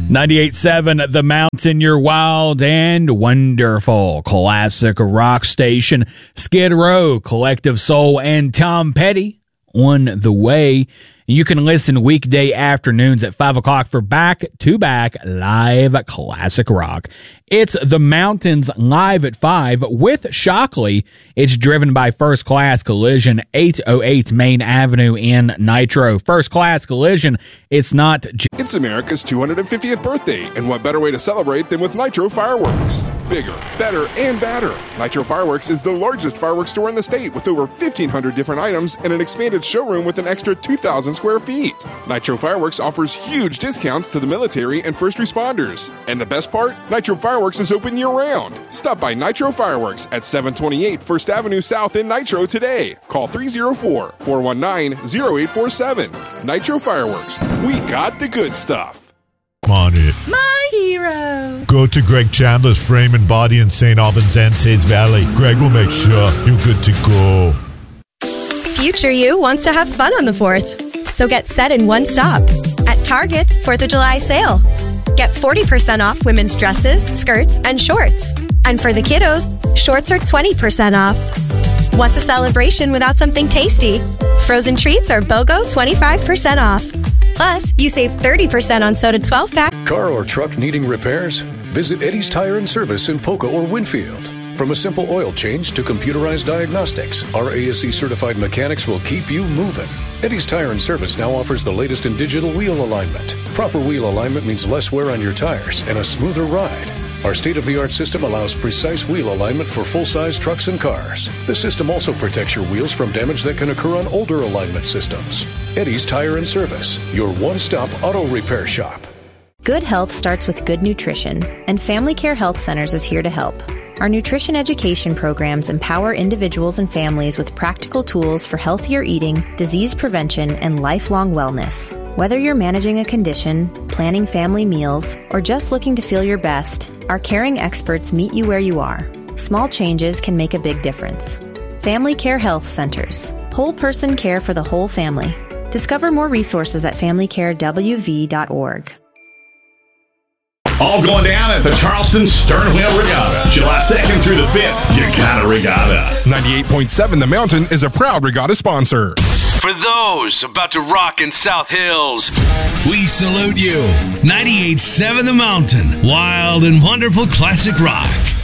98.7 The Mountain, your wild and wonderful classic rock station. Skid Row, Collective Soul, and Tom Petty on the way. You can listen weekday afternoons at 5 o'clock for back-to-back live classic rock. It's The Mountains live at 5 with Shockley. It's driven by First Class Collision, 808 Main Avenue in Nitro. First Class Collision, it's not... It's America's 250th birthday, and what better way to celebrate than with Nitro Fireworks? Bigger, better, and badder. Nitro Fireworks is the largest fireworks store in the state with over 1,500 different items and an expanded showroom with an extra 2,000 square feet. Nitro Fireworks offers huge discounts to the military and first responders. And the best part? Nitro Fireworks is open year-round. Stop by Nitro Fireworks at 728 First Avenue South in Nitro today. Call 304-419-0847. Nitro Fireworks. We got the good stuff. On it. My hero. Go to Greg Chandler's Frame and Body in St. Albans and Taze Valley. Greg will make sure you're good to go. Future you wants to have fun on the 4th. So get set in one stop. At Target's 4th of July sale. Get 40% off women's dresses, skirts, and shorts. And for the kiddos, shorts are 20% off. What's a celebration without something tasty? Frozen treats are BOGO 25% off. Plus, you save 30% on soda 12-pack. Car or truck needing repairs? Visit Eddie's Tire and Service in Polka or Winfield. From a simple oil change to computerized diagnostics, our ASE certified mechanics will keep you moving. Eddie's Tire and Service now offers the latest in digital wheel alignment. Proper wheel alignment means less wear on your tires and a smoother ride. Our state-of-the-art system allows precise wheel alignment for full-size trucks and cars. The system also protects your wheels from damage that can occur on older alignment systems. Eddie's Tire and Service, your one-stop auto repair shop. Good health starts with good nutrition, and Family Care Health Centers is here to help. Our nutrition education programs empower individuals and families with practical tools for healthier eating, disease prevention, and lifelong wellness. Whether you're managing a condition, planning family meals, or just looking to feel your best, our caring experts meet you where you are. Small changes can make a big difference. Family Care Health Centers. Whole person care for the whole family. Discover more resources at FamilyCareWV.org. All going down at the Charleston Sternwheel Regatta, July 2nd through the 5th. You got a regatta. 98.7 The Mountain is a proud regatta sponsor. For those about to rock in South Hills, we salute you. 98.7 The Mountain, wild and wonderful classic rock.